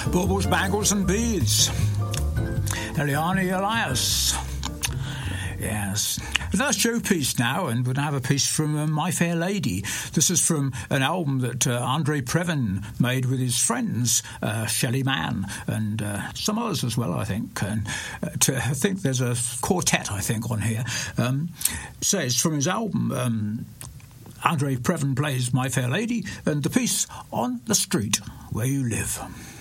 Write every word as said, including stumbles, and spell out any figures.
Baubles, Bangles and Beads. Eliane Elias. Yes. That's Joe piece now, and we're going to have a piece from uh, My Fair Lady. This is from an album that uh, Andre Previn made with his friends, uh, Shelley Mann, and uh, some others as well, I think. And uh, to, I think there's a quartet, I think, on here. Um, so it's from his album. Um, Andre Previn plays My Fair Lady, and the piece On the Street Where You Live.